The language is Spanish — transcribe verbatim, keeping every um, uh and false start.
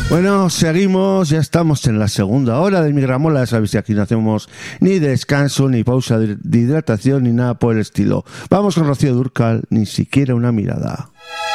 Bueno, seguimos, ya estamos en la segunda hora de Migramola, sabéis que aquí no hacemos ni descanso, ni pausa de hidratación, ni nada por el estilo. Vamos con Rocío Dúrcal, ni siquiera una mirada.